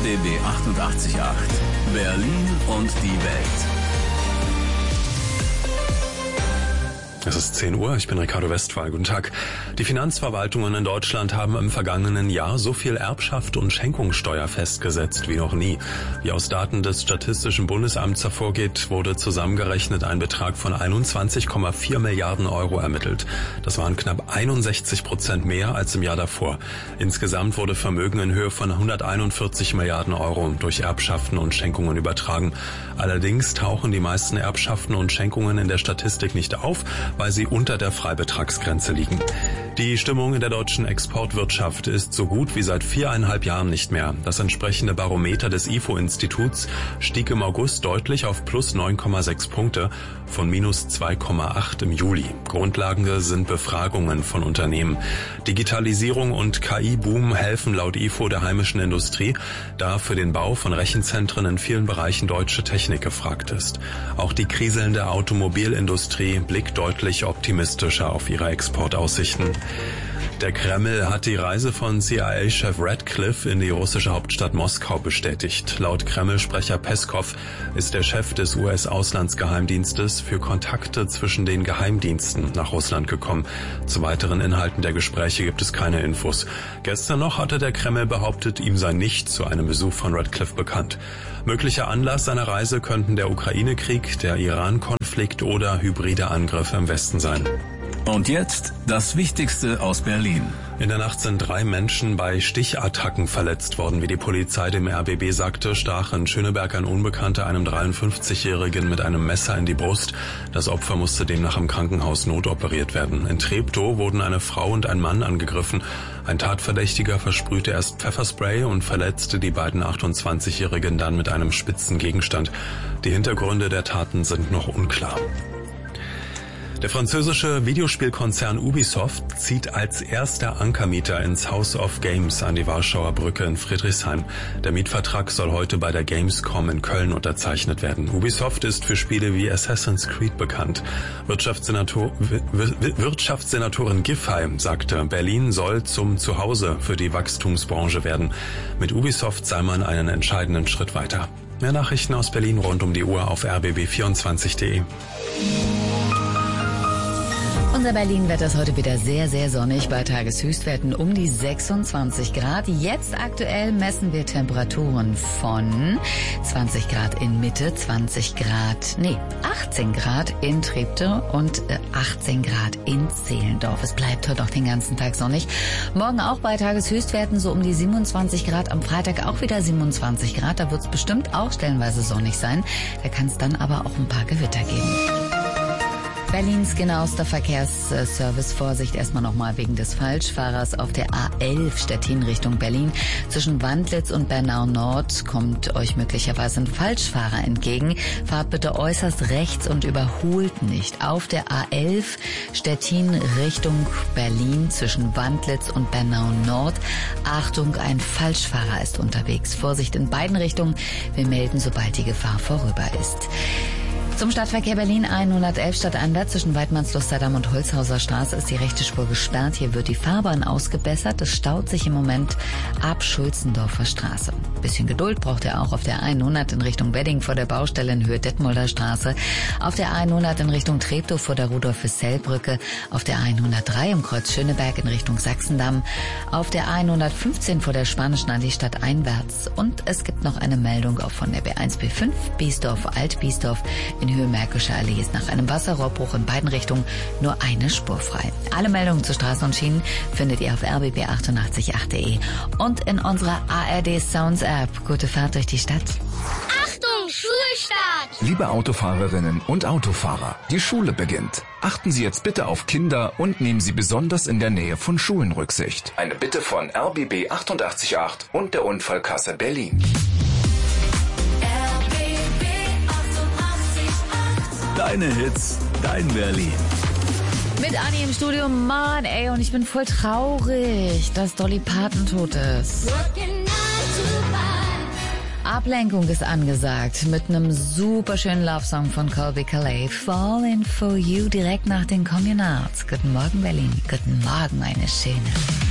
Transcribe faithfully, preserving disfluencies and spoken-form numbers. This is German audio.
B B achtundachtzig Komma acht. Berlin und die Welt. Es ist zehn Uhr, ich bin Ricardo Westphal. Guten Tag. Die Finanzverwaltungen in Deutschland haben im vergangenen Jahr so viel Erbschaft und Schenkungssteuer festgesetzt wie noch nie. Wie aus Daten des Statistischen Bundesamts hervorgeht, wurde zusammengerechnet ein Betrag von einundzwanzig Komma vier Milliarden Euro ermittelt. Das waren knapp einundsechzig Prozent mehr als im Jahr davor. Insgesamt wurde Vermögen in Höhe von hunderteinundvierzig Milliarden Euro durch Erbschaften und Schenkungen übertragen. Allerdings tauchen die meisten Erbschaften und Schenkungen in der Statistik nicht auf, weil sie unter der Freibetragsgrenze liegen. Die Stimmung in der deutschen Exportwirtschaft ist so gut wie seit viereinhalb Jahren nicht mehr. Das entsprechende Barometer des I F O-Instituts stieg im August deutlich auf plus neun Komma sechs Punkte von minus zwei Komma acht im Juli. Grundlage sind Befragungen von Unternehmen. Digitalisierung und K I-Boom helfen laut I F O der heimischen Industrie, da für den Bau von Rechenzentren in vielen Bereichen deutsche Technik gefragt ist. Auch die kriselnde Automobilindustrie blickt deutlich optimistischer auf ihre Exportaussichten. Der Kreml hat die Reise von C I A-Chef Radcliffe in die russische Hauptstadt Moskau bestätigt. Laut Kreml-Sprecher Peskov ist der Chef des U S-Auslandsgeheimdienstes für Kontakte zwischen den Geheimdiensten nach Russland gekommen. Zu weiteren Inhalten der Gespräche gibt es keine Infos. Gestern noch hatte der Kreml behauptet, ihm sei nichts zu einem Besuch von Radcliffe bekannt. Möglicher Anlass seiner Reise könnten der Ukraine-Krieg, der Iran-Konflikt oder hybride Angriffe im Westen sein. Und jetzt das Wichtigste aus Berlin. In der Nacht sind drei Menschen bei Stichattacken verletzt worden. Wie die Polizei dem R B B sagte, stach in Schöneberg ein Unbekannter einem dreiundfünfzigjährigen mit einem Messer in die Brust. Das Opfer musste demnach im Krankenhaus notoperiert werden. In Treptow wurden eine Frau und ein Mann angegriffen. Ein Tatverdächtiger versprühte erst Pfefferspray und verletzte die beiden achtundzwanzigjährigen dann mit einem spitzen Gegenstand. Die Hintergründe der Taten sind noch unklar. Der französische Videospielkonzern Ubisoft zieht als erster Ankermieter ins House of Games an die Warschauer Brücke in Friedrichshain. Der Mietvertrag soll heute bei der Gamescom in Köln unterzeichnet werden. Ubisoft ist für Spiele wie Assassin's Creed bekannt. Wirtschaftssenator, Wirtschaftssenatorin Giffey sagte, Berlin soll zum Zuhause für die Wachstumsbranche werden. Mit Ubisoft sei man einen entscheidenden Schritt weiter. Mehr Nachrichten aus Berlin rund um die Uhr auf r b b vierundzwanzig punkt de. Unser Berlin-Wetter ist heute wieder sehr, sehr sonnig bei Tageshöchstwerten um die sechsundzwanzig Grad. Jetzt aktuell messen wir Temperaturen von zwanzig Grad in Mitte, zwanzig Grad, nee, achtzehn Grad in Treptow und achtzehn Grad in Zehlendorf. Es bleibt heute auch den ganzen Tag sonnig. Morgen auch bei Tageshöchstwerten so um die siebenundzwanzig Grad. Am Freitag auch wieder siebenundzwanzig Grad. Da wird es bestimmt auch stellenweise sonnig sein. Da kann es dann aber auch ein paar Gewitter geben. Berlins genauester Verkehrsservice. Vorsicht erstmal nochmal wegen des Falschfahrers auf der A elf Stettin Richtung Berlin. Zwischen Wandlitz und Bernau Nord kommt euch möglicherweise ein Falschfahrer entgegen. Fahrt bitte äußerst rechts und überholt nicht. Auf der A elf Stettin Richtung Berlin zwischen Wandlitz und Bernau Nord. Achtung, ein Falschfahrer ist unterwegs. Vorsicht in beiden Richtungen. Wir melden, sobald die Gefahr vorüber ist. Zum Stadtverkehr Berlin hundertelf stadteinwärts zwischen Weidmannslusterdamm und Holzhauser Straße ist die rechte Spur gesperrt. Hier wird die Fahrbahn ausgebessert. Es staut sich im Moment ab Schulzendorfer Straße. Bisschen Geduld braucht ihr auch auf der hundert in Richtung Wedding vor der Baustelle in Höhe Detmolder Straße. Auf der hundert in Richtung Treptow vor der Rudolf-Füssell-Brücke. Auf der hundertdrei im Kreuz Schöneberg in Richtung Sachsendamm. Auf der hundertfünfzehn vor der Spanischen Allee stadteinwärts. Und es gibt noch eine Meldung auch von der B eins B fünf Biesdorf Alt-Biesdorf in Höhe Märkische Allee ist nach einem Wasserrohrbruch in beiden Richtungen nur eine Spur frei. Alle Meldungen zu Straßen und Schienen findet ihr auf r b b achtundachtzig Komma acht punkt de und in unserer A R D Sounds App. Gute Fahrt durch die Stadt. Achtung, Schulstart! Liebe Autofahrerinnen und Autofahrer, die Schule beginnt. Achten Sie jetzt bitte auf Kinder und nehmen Sie besonders in der Nähe von Schulen Rücksicht. Eine Bitte von R B B achtundachtzig Komma acht und der Unfallkasse Berlin. Deine Hits, dein Berlin. Mit Anni im Studio, Mann, ey, und ich bin voll traurig, dass Dolly Parton tot ist. Ablenkung ist angesagt mit einem super schönen Love-Song von Colby Calais, Falling for You, direkt nach den Communards. Guten Morgen, Berlin. Guten Morgen, meine Schöne.